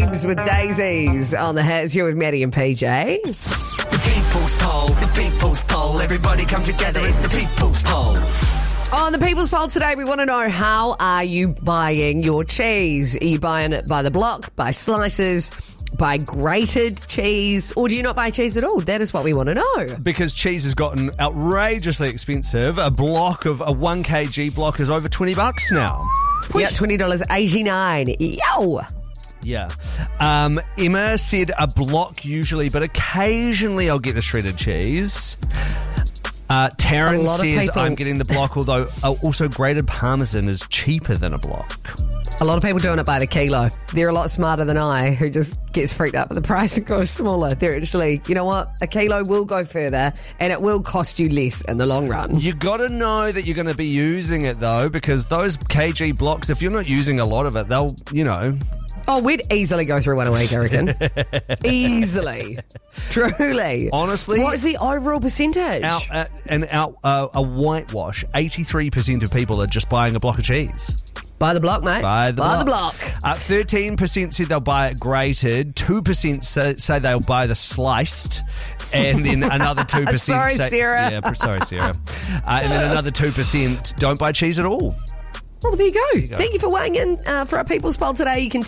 Biebs with Daisies on the hits. Here with Maddie and PJ. The people's poll. Everybody come together, it's the people's poll. On the People's Poll today, we want to know, how are you buying your cheese? Are you buying it by the block, by slices, by grated cheese, or do you not buy cheese at all? That is what we want to know. Because cheese has gotten outrageously expensive. A 1 kg block is over $20 now. Yeah, $20.89. Yo! Yeah. Emma said a block usually, but occasionally I'll get the shredded cheese. Taryn says I'm getting the block, although also grated parmesan is cheaper than a block. A lot of people doing it by the kilo. They're a lot smarter than I, who just gets freaked out with the price and goes smaller. They're actually, you know what? A kilo will go further and it will cost you less in the long run. You got to know that you're going to be using it, though, because those kg blocks, if you're not using a lot of it, they'll, Oh, we'd easily go through one a week, I reckon. Easily. Truly. Honestly. What is the overall percentage? A whitewash, 83% of people are just buying a block of cheese. By the block, mate. By the block. 13% said they'll buy it grated. 2% say they'll buy the sliced. And then another 2% Sorry, Sarah. Yeah, sorry, Sarah. And then another 2% don't buy cheese at all. Well, there you go. Thank you for weighing in for our People's Poll today. You can